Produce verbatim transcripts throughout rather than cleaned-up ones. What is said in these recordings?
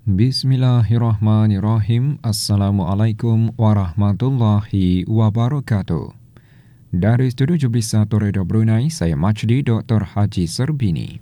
Bismillahirrahmanirrahim. Assalamualaikum warahmatullahi wabarakatuh. Dari Studio tujuh belas satu Radio Brunei, saya Majdi Doktor Haji Serbini.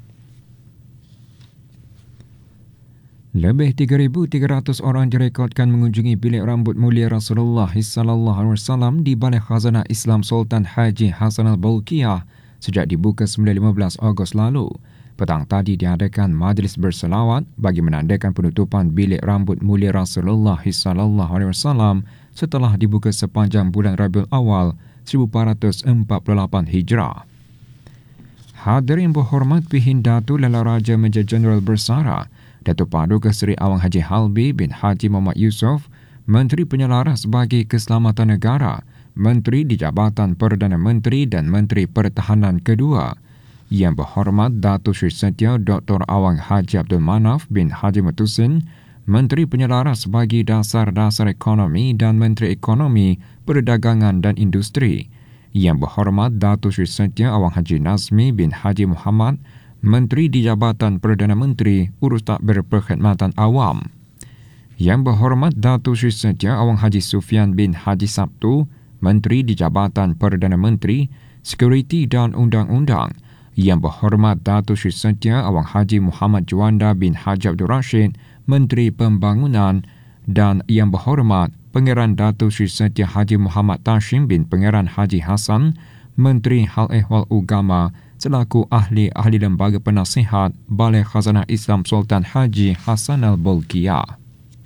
Lebih tiga ribu tiga ratus orang direkodkan mengunjungi bilik rambut mulia Rasulullah sallallahu alaihi wasallam di Balai Khazanah Islam Sultan Haji Hassan Al-Bolkiah sejak dibuka sembilan lima belas Ogos lalu. Petang tadi diadakan majlis berselawat bagi menandakan penutupan bilik rambut mulia Rasulullah sallallahu alaihi wasallam setelah dibuka sepanjang bulan Rabiul Awal seribu empat ratus empat puluh lapan Hijrah. Hadirin berhormat Pihin Datuk Lala Raja Major Jeneral Bersara Datuk Paduka Seri Awang Haji Halbi bin Haji Muhammad Yusof, Menteri Penyelaras bagi Keselamatan Negara, Menteri di Jabatan Perdana Menteri dan Menteri Pertahanan kedua. Yang berhormat Datuk Seri Setia Doktor Awang Haji Abdul Manaf bin Haji Mutusin, Menteri Penyelaras bagi Dasar-Dasar Ekonomi dan Menteri Ekonomi, Perdagangan dan Industri. Yang berhormat Datuk Seri Setia Awang Haji Nazmi bin Haji Muhammad, Menteri di Jabatan Perdana Menteri, Urus Takbir Perkhidmatan Awam. Yang berhormat Datuk Seri Setia Awang Haji Sufian bin Haji Sabtu, Menteri di Jabatan Perdana Menteri, Sekuriti dan Undang-Undang. Yang berhormat Datuk Seri Setia Awang Haji Muhammad Juanda bin Haji Abdul Rashid, Menteri Pembangunan, dan yang berhormat Pangeran Datuk Seri Setia Haji Muhammad Tashim bin Pangeran Haji Hassan, Menteri Hal Ehwal Ugama, selaku ahli-ahli lembaga penasihat Balai Khazanah Islam Sultan Haji Hassan Al-Bolkiah.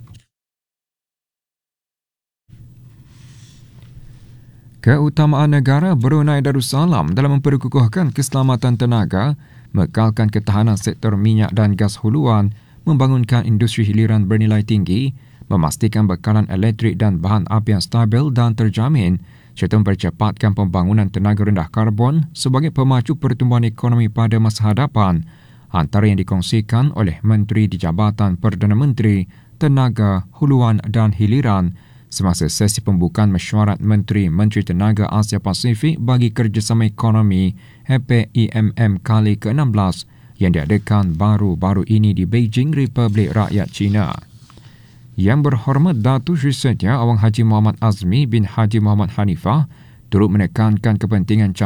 Keutamaan negara Brunei Darussalam dalam memperkukuhkan keselamatan tenaga, mengekalkan ketahanan sektor minyak dan gas huluan, membangunkan industri hiliran bernilai tinggi, memastikan bekalan elektrik dan bahan api yang stabil dan terjamin, serta mempercepatkan pembangunan tenaga rendah karbon sebagai pemacu pertumbuhan ekonomi pada masa hadapan, antara yang dikongsikan oleh Menteri di Jabatan Perdana Menteri, Tenaga, Huluan dan Hiliran semasa sesi pembukaan mesyuarat Menteri-Menteri Tenaga Asia Pasifik bagi Kerjasama Ekonomi A P E C I M M kali ke enam belas yang diadakan baru-baru ini di Beijing, Republik Rakyat China. Yang berhormat Datuk Seri Setia Awang Haji Muhammad Azmi bin Haji Muhammad Hanifah turut menekankan kepentingan